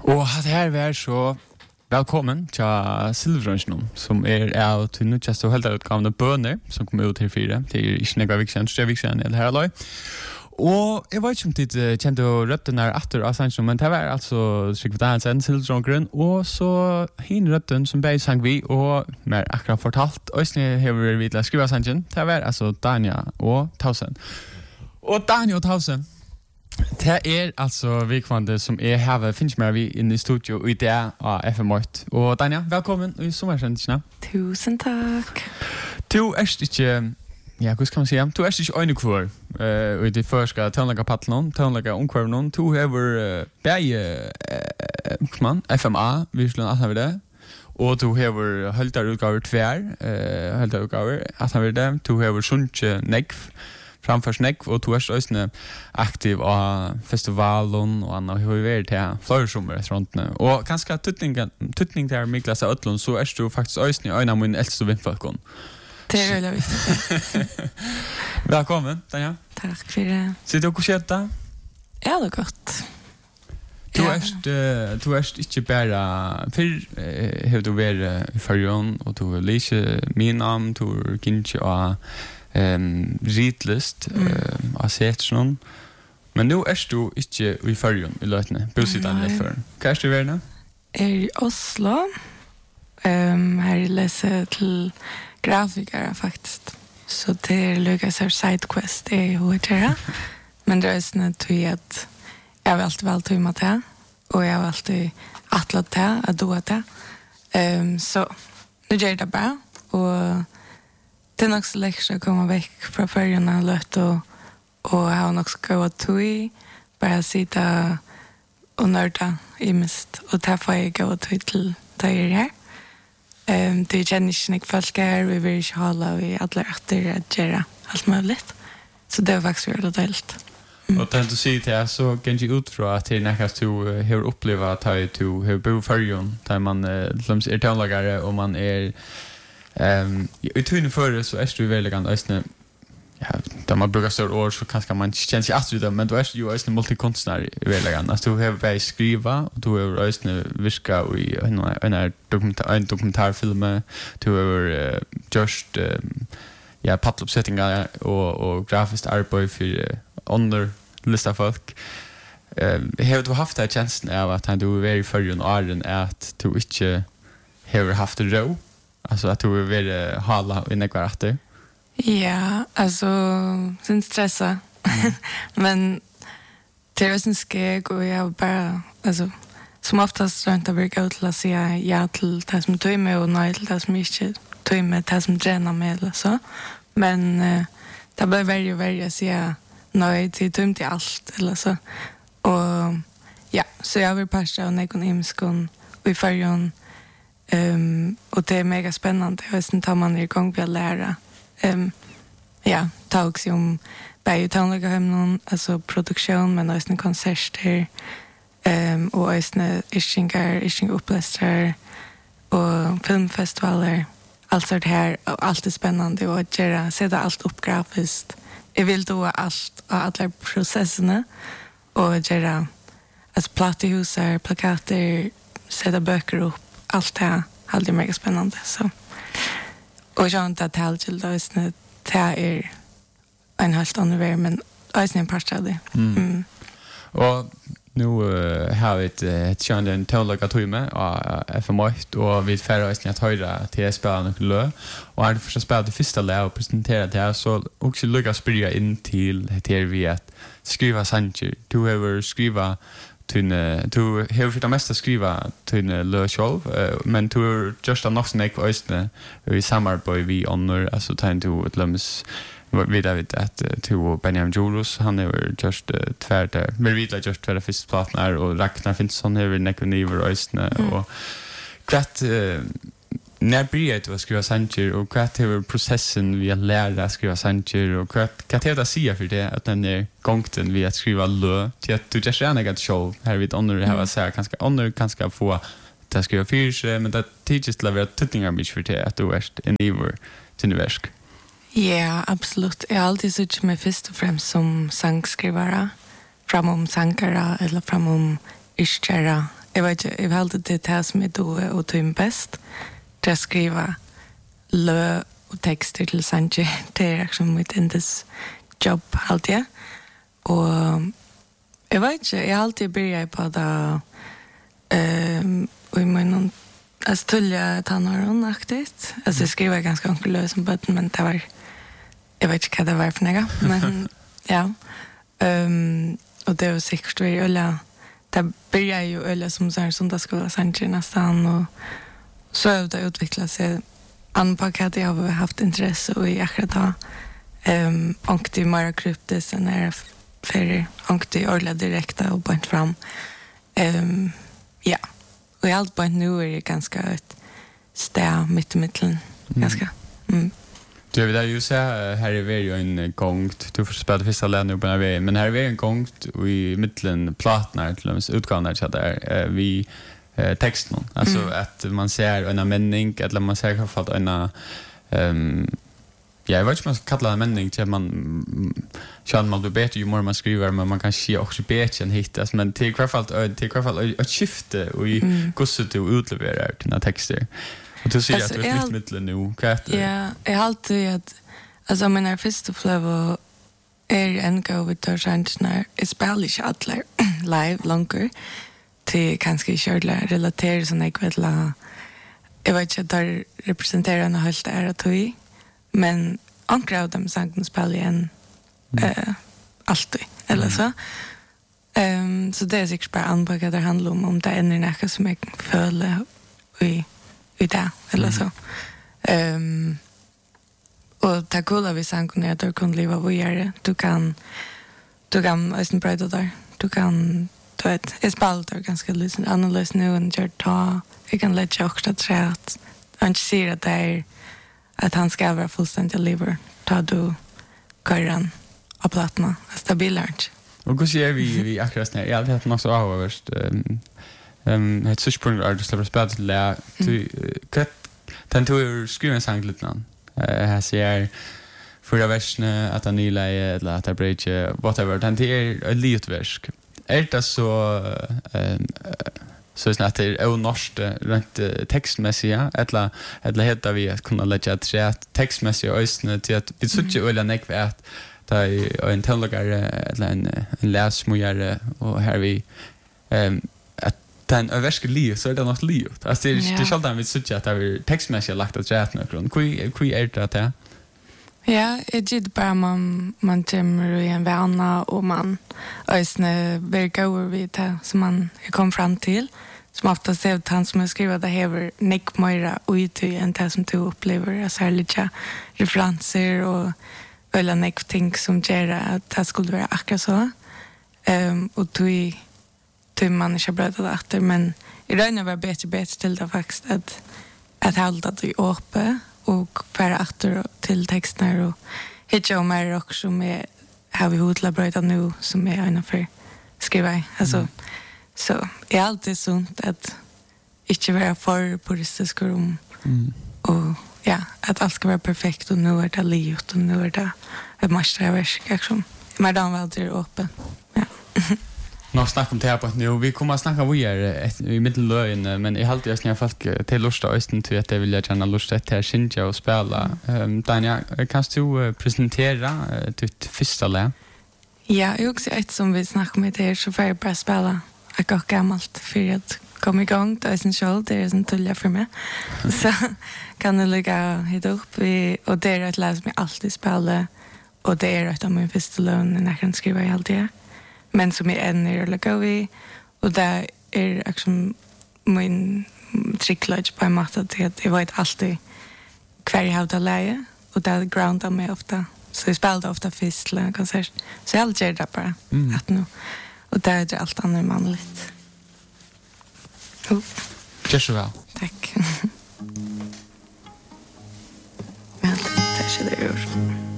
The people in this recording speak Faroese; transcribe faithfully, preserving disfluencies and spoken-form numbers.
Og her var så velkommen til Silverbrunchen, som er av til nødvendigste og heldig utgavende bøner, som kommer ut her fire. Det er ikke noe viksen, tre viksen eller her aløy. Og jeg vet ikke om de kjente røtten her etter av sangen, men det var altså Trygve Danielsen, Silverbrunchen, og så hin røtten som bare sang vi, og mer akkurat fortalt, og så har vi videre skrive sangen, det var altså Dania og Tausen. Og Dania og Tausen, det er altså vikvande som er her, finnes mer vi inne i studio i det av F M åtte. Og Dania, velkommen i sommersendelsene. Tusen takk. Du er ikke, ja, hva skal man si? Du er ikke øynekvår uh, i det første tøvnleggerpattelen, tøvnleggeromkvarven. Du har uh, begge uh, F M A, virkelig at han vil det. Og du har høldterutgaver tver, uh, høldterutgaver at han vil det. Du har sundt negv, framför snäck och du är också aktiv av festivalen och annat hur vi är till flera sommarrestauranter och ganska tutning tutning där Miklas Ötlund så är du faktiskt också en av mina äldsta vänfolkon. Det är väldigt viktigt. Välkommen, Tanja. Tack för det. Sitter du och köta? Ja, det är gott. Du är du är inte bara för hur du är i Färjön och du är lite min namn du kinch och ehm ritlist eh av section. Men nu är du inte i Färjön i Lötne. Bosidan i Färjön. Kan du vara nu? Är i Oslo. Ehm här läser till grafiker faktiskt. Så det är Lucas sidequest det är hur det. Men det är snett till att jag har alltid valt att med det och jag har alltid attlat det att då det. Ehm så nu gör det bra och det är också lätt att komma väck från färgerna lätt och och ha också gå att tui bara sitta och nörda i mest och ta för jag gå till till det här. Ehm det känns inte folk här vi vill ju hålla vi alla efter att göra allt möjligt. Så det var faktiskt väldigt delt. Och tänkte du säga till så kan ju ut från att det nästan du har upplevt att du har bo i Färjön där man som är tillagare och man är Ehm i tunne för så är det väldigt grann ösne ja där man brukar stå ord så kanske man känns ju att det men du är ju ösne multikonstnär väldigt grann alltså du har bara skriva och du har ösne viska i en en dokumentär en dokumentärfilm du har just ja paddeluppsättningar och och grafiskt arbete för under lista folk ehm har du haft det chansen av att du är very för en arden att du inte har haft det ro. Alltså att du vill hålla i några efter. Ja, alltså sen stressa. Mm. Men det är en skeg och jag bara alltså som oftast runt att brukar ut att säga ja till det som tog med och nej till det som inte tog med det som tränar med eller så. Men uh, det blir väldigt väldigt att säga nej till tumt till allt eller så. Och ja, så jag vill passa och ekonomisk och i Färjön. Um, och det är mega spännande. Jag vet inte om man är igång med att lära. Um, ja, ta också om bäg och tonliga hemmen, alltså produktion, men också konserter. Um, och också ischingar, ischingar upplästrar och filmfestivaler. Allt sånt här, och allt är spännande och att göra, sätta allt upp grafiskt. Jag vill då allt och alla processerna och göra alltså plattehusar, plakater, sätta böcker upp. Allt det här är mega spännande så. Och jag har inte att tala till det är det är en helt annan värld men det är en part av det. Mm. Mm. Och nu uh, har vi ett ett kände en teologa timme av F M åtte och vi färrar oss att höra till spela något lö och är det första spelet det första lä och presentera det här så också lyckas spela in till det här vi att skriva sanger. Du har skriva tunne du har för det mesta skriva tunne lö själv men du har just en också nek östne vi samarbete vi honor alltså tänk du ett lums vi där vet att to Benjamin Julius han är just tvärt där men vi vill just tvärt första platsen och Ragnar Finnsson har nek niver östne och kvart när blir det att skriva sanger och kvart hur processen vi att lära att skriva sanger och kvart kan jag säga för det att den är gångten vi att skriva lö till att du just gärna kan show här vid under det här var så ganska under ganska få att skriva fyra men det teaches till att tuttingar mycket för det att du är en iver till verk. Ja, absolut. Jag har alltid sett mig först och främst som sangskrivare framom sankara eller framom ischera jag vet inte, jag har alltid det här som är då och tog bäst. Det att skriva lö och texter till Sanji. Det är liksom mitt endes jobb alltid. Och jag vet inte, jag har alltid börjat på det um, och i min alltså tullja tannaron-aktigt. Alltså jag skriver ganska enkelt lö som böten, men det var jag vet inte vad det var för några. Men ja. Um, och det var säkert vi ölla det börjar ju ölla som så här söndagsskola Sanji nästan och så har det utvecklat sig anpackat jag har haft intresse och i akkurat då um, och det mer kryptiskt än är för och det ordla direkta och point fram um, ja och allt point nu är det ganska ett stä mitt i mitten ganska mm. Du vill ju säga här är det ju en gångt du får spela första länder på när men här är det en gångt i mitten platnar till oss utgående så där vi texten alltså mm. att man ser en mening eller man ser i alla fall en ehm ja jag vet inte man ska kalla det mening till man känner man blir bättre ju mer man skriver men man kan se också bättre än hittas men till i alla fall till i alla fall ett skifte och i hur så du utlevererar dina texter. Och du säger att du är mitt mittel nu. Ja, jag har alltid att alltså mina första flow är en go with the change är spellish atler live longer till kanske körla relaterar som jag vet la jag vet inte där representerar en helt är att vi men ankra av dem sanken spel igen eh alltid eller så. Ehm så det är säkert bara anpacka det handlar om om det är något som jag följer i i det, eller så. Um, och det coola vi sen kunde att du kan leva vidare. Du kan du kan östen bröda där. Du kan du vet, är spalt och ganska lite annorlunda nu än jag tar. Jag kan lägga också att säga att han ser att det är att han ska vara fullständigt liver. Ta du körran av plattorna. Stabilart. Och hur ser vi vi akkurat när jag vet något så avvärst ehm ett switchpunkt är det släpper spelet lä du kat den du skriver en sang lite nan eh här ser för det värsne att han nyla eller att bridge whatever den det är ett litet versk är det så ehm så snart det är onorste rent textmässiga eller eller heter vi att kunna lägga tre textmässiga ösne till att vi söker eller näck att det är en tillagare eller en en läsmojare och här vi ehm den överska liv så är det något liv. Alltså det är det alltid vi söker att det är textmässigt lagt att rätt något grund. Hur hur är det där? Ja, det är bara man man kommer i en vana och man ösne verkar över vid det som man kom fram till. Som ofta ser att han som har skrivit det här Nick Moira ut i en det som du upplever så här lite referenser och eller Nick ting som gör att det skulle vara akkurat så. Ehm och du till man inte bröda efter men i röjna var bättre bättre till det faktiskt att att hålla det uppe och föra efter till texterna och hitta om mer också med har vi hotla bröda nu som är en för skriva alltså mm. så är alltid sunt att inte vara för puristisk om mm. och ja att allt ska vara perfekt och nu är det livet och nu är det ett mästerverk liksom men då var det uppe ja. Nå snackar om det här på nu. Vi kommer att snacka vidare i mittellöjen, men jag har alltid snägt folk till lust och östen till att det vill jag gärna lust att här synja och spela. Um, Danja, kan du presentera ditt första lä? Ja, jag också ett som vi snackar med er så får jag bara spela ett gott gammalt för att komma igång. Det är en show, det är en tulla för mig. Så kan du lägga hit upp och det är ett lä som jag alltid spelar och det är ett av min första lön när jag kan skriva i allt det. Men som är en är att lägga vi och det är liksom min tricklage på en matta till att jag vet alltid kvar jag har det läge och det groundar mig ofta så jag spelade ofta fistla konsert så jag alltid gör det bara mm. att nu och det är det allt annat manligt. Oh. Joshua. Tack. Men det är så det gör.